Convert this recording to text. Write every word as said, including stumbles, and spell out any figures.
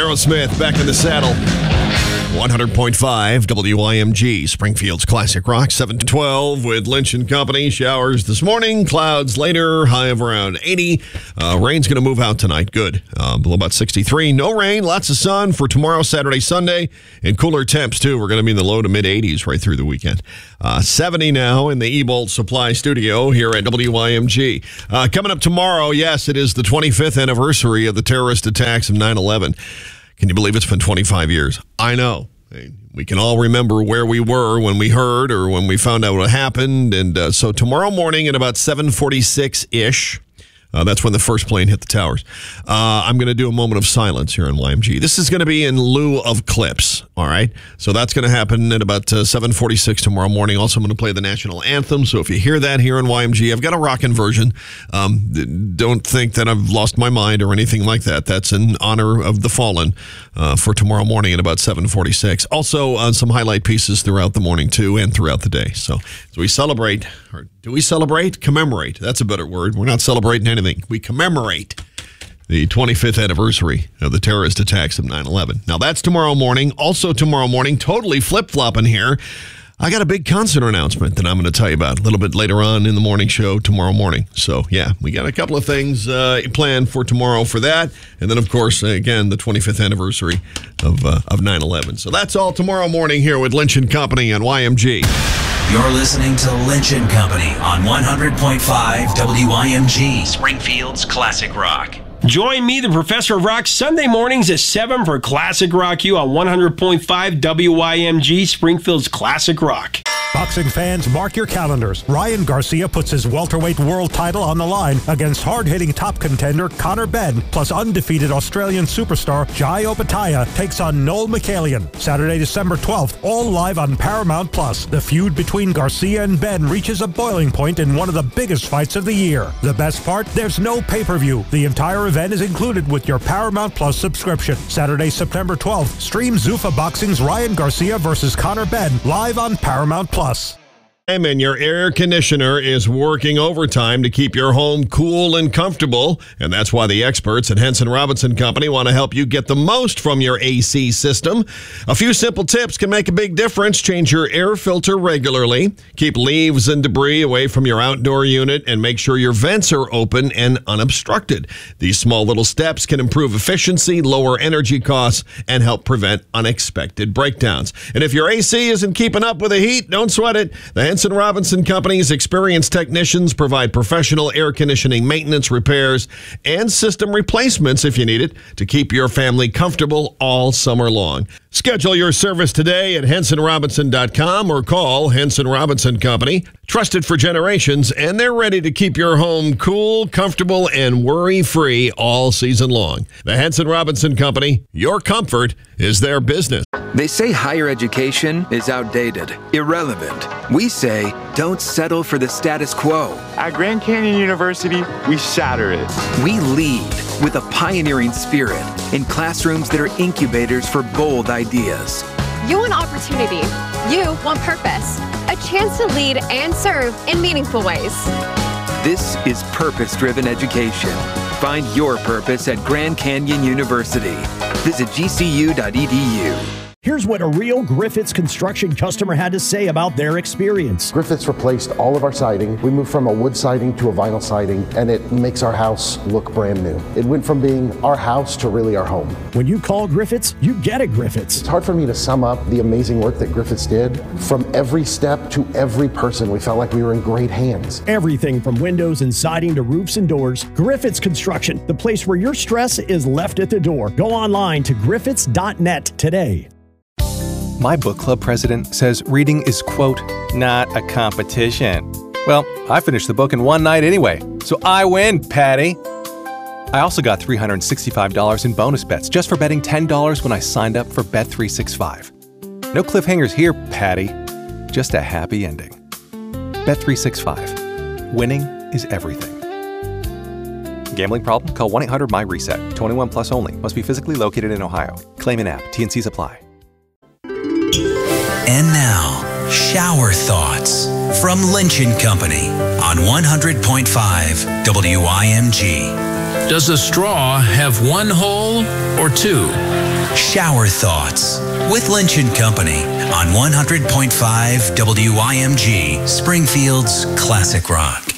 Aerosmith back in the saddle. one hundred point five W I M G, Springfield's Classic Rock, seven to twelve with Lynch and Company. Showers this morning, clouds later, high of around eighty. Uh, rain's going to move out tonight. Good. Uh, below about sixty-three. No rain, lots of sun for tomorrow, Saturday, Sunday, and cooler temps, too. We're going to be in the low to mid eighties right through the weekend. Uh, seventy now in the E-Bolt Supply Studio here at W I M G. Uh, coming up tomorrow, yes, it is the twenty-fifth anniversary of the terrorist attacks of nine eleven. Can you believe it's been twenty-five years? I know. We can all remember where we were when we heard or when we found out what happened. And uh, so tomorrow morning at about seven forty-six-ish, uh, that's when the first plane hit the towers, uh, I'm going to do a moment of silence here in Y M G. This is going to be in lieu of clips, all right? So that's going to happen at about uh, seven forty-six tomorrow morning. Also, I'm going to play the national anthem. So if you hear that here in Y M G, I've got a rockin' version. Um, don't think that I've lost my mind or anything like that. That's in honor of the fallen uh, for tomorrow morning at about seven forty-six. Also, uh, some highlight pieces throughout the morning, too, and throughout the day. So as we celebrate, or do we celebrate? Commemorate. That's a better word. We're not celebrating anything. We commemorate the twenty-fifth anniversary of the terrorist attacks of nine eleven. Now, that's tomorrow morning. Also tomorrow morning, totally flip-flopping here, I got a big concert announcement that I'm going to tell you about a little bit later on in the morning show tomorrow morning. So, yeah, we got a couple of things uh, planned for tomorrow for that. And then, of course, again, the twenty-fifth anniversary of uh, of nine eleven. So that's all tomorrow morning here with Lynch and Company on Y M G. You're listening to Lynch and Company on one hundred point five W I M G, Springfield's Classic Rock. Join me, the Professor of Rock, Sunday mornings at seven for Classic Rock U on one hundred point five W I M G, Springfield's Classic Rock. Boxing fans, mark your calendars. Ryan Garcia puts his welterweight world title on the line against hard-hitting top contender Conor Benn, plus undefeated Australian superstar Jai Opetaia takes on Noel McCallion. Saturday, December twelfth, all live on Paramount Plus. The feud between Garcia and Benn reaches a boiling point in one of the biggest fights of the year. The best part? There's no pay-per-view. The entire event is included with your Paramount Plus subscription. Saturday, September twelfth, stream Zuffa Boxing's Ryan Garcia versus Conor Benn live on Paramount Plus. And your air conditioner is working overtime to keep your home cool and comfortable. And that's why the experts at Henson Robinson Company want to help you get the most from your A C system. A few simple tips can make a big difference. Change your air filter regularly. Keep leaves and debris away from your outdoor unit. And make sure your vents are open and unobstructed. These small little steps can improve efficiency, lower energy costs, and help prevent unexpected breakdowns. And if your A C isn't keeping up with the heat, don't sweat it. The Henson Robinson Company's experienced technicians provide professional air conditioning maintenance, repairs, and system replacements if you need it to keep your family comfortable all summer long. Schedule your service today at henson robinson dot com or call Henson Robinson Company. Trusted for generations, and they're ready to keep your home cool, comfortable, and worry-free all season long. The Henson Robinson Company, your comfort is their business. They say higher education is outdated, irrelevant. We say don't settle for the status quo. At Grand Canyon University, we shatter it. We lead with a pioneering spirit in classrooms that are incubators for bold ideas. You want opportunity. You want purpose. A chance to lead and serve in meaningful ways. This is purpose-driven education. Find your purpose at Grand Canyon University. Visit G C U dot E D U. Here's what a real Griffiths Construction customer had to say about their experience. Griffiths replaced all of our siding. We moved from a wood siding to a vinyl siding, and it makes our house look brand new. It went from being our house to really our home. When you call Griffiths, you get a Griffiths. It's hard for me to sum up the amazing work that Griffiths did. From every step to every person, we felt like we were in great hands. Everything from windows and siding to roofs and doors. Griffiths Construction, the place where your stress is left at the door. Go online to griffiths dot net today. My book club president says reading is, quote, not a competition. Well, I finished the book in one night anyway, so I win, Patty. I also got three hundred sixty-five dollars in bonus bets just for betting ten dollars when I signed up for Bet three sixty-five. No cliffhangers here, Patty. Just a happy ending. Bet three sixty-five. Winning is everything. Gambling problem? Call one eight hundred my reset. twenty-one plus only. Must be physically located in Ohio. Claim in app. T N Cs apply. And now, shower thoughts from Lynch and Company on one hundred point five W I M G. Does a straw have one hole or two? Shower Thoughts with Lynch and Company on one hundred point five W I M G, Springfield's Classic Rock.